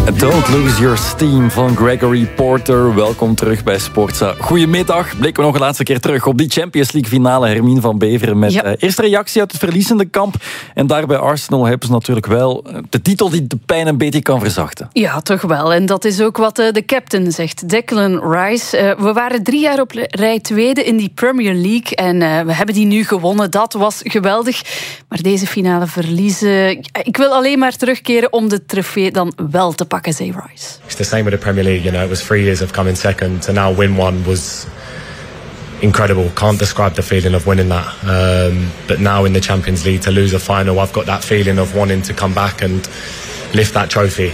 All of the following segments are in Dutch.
Don't Lose Your Steam van Gregory Porter. Welkom terug bij Sportza. Goedemiddag. Blikken we nog een laatste keer terug op die Champions League finale. Hermine van Beveren met eerste reactie uit het verliezende kamp. En daar bij Arsenal hebben ze natuurlijk wel de titel die de pijn een beetje kan verzachten. Ja, toch wel. En dat is ook wat de captain zegt, Declan Rice. We waren 3 jaar op rij tweede in die Premier League. En we hebben die nu gewonnen. Dat was geweldig. Maar deze finale verliezen... Ik wil alleen maar terugkeren om de trofee dan wel te pakken, zei Rice. It's the same with the Premier League, you know, it was 3 years of coming second to now win one was incredible. Can't describe the feeling of winning that. But now in the Champions League to lose a final, I've got that feeling of wanting to come back and lift that trophy.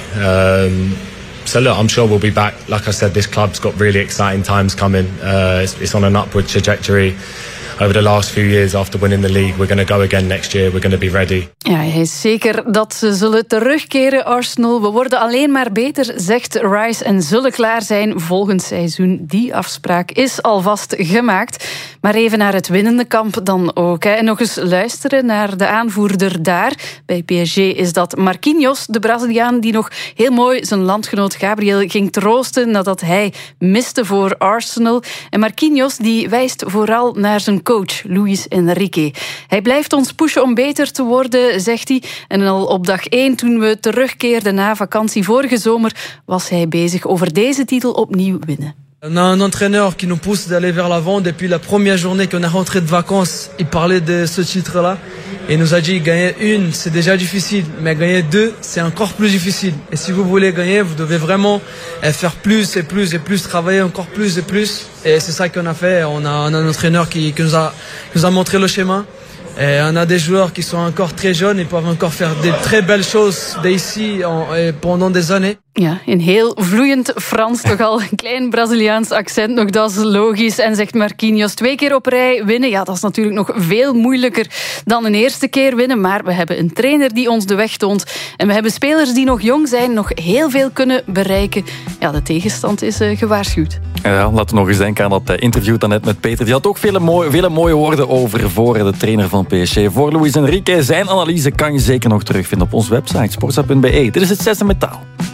So look, I'm sure we'll be back. Like I said, this club's got really exciting times coming. It's on an upward trajectory. Over the last few years after winning the league, we're going to go again next year. We're going to be ready. Ja, hij is zeker dat ze zullen terugkeren, Arsenal. We worden alleen maar beter, zegt Rice, en zullen klaar zijn volgend seizoen. Die afspraak is alvast gemaakt. Maar even naar het winnende kamp dan ook. Hè. En nog eens luisteren naar de aanvoerder daar. Bij PSG is dat Marquinhos, de Braziliaan, die nog heel mooi zijn landgenoot Gabriel ging troosten nadat hij miste voor Arsenal. En Marquinhos die wijst vooral naar zijn coach, Luis Enrique. Hij blijft ons pushen om beter te worden, zegt hij. En al op dag 1, toen we terugkeerden na vakantie vorige zomer, was hij bezig over deze titel opnieuw winnen. On a un entraîneur qui nous pousse d'aller vers l'avant. Depuis la première journée qu'on est rentré de vacances, il parlait de ce titre-là. Et il nous a dit, gagner une, c'est déjà difficile. Mais gagner 2, c'est encore plus difficile. Et si vous voulez gagner, vous devez vraiment faire plus et plus et plus, travailler encore plus et plus. Et c'est ça qu'on a fait. On a un entraîneur qui nous a montré le schéma. Et on a des joueurs qui sont encore très jeunes et peuvent encore faire des très belles choses d'ici pendant des années. Ja, in heel vloeiend Frans, toch al een klein Braziliaans accent, nog dat is logisch. En zegt Marquinhos, 2 keer op rij winnen. Ja, dat is natuurlijk nog veel moeilijker dan een eerste keer winnen. Maar we hebben een trainer die ons de weg toont. En we hebben spelers die nog jong zijn, nog heel veel kunnen bereiken. Ja, de tegenstand is gewaarschuwd. Ja, laten we nog eens denken aan dat interview daarnet met Peter. Die had ook vele mooie woorden over voor de trainer van PSG. Voor Luis Enrique. Zijn analyse kan je zeker nog terugvinden op onze website sportza.be. Dit is het 6e metaal.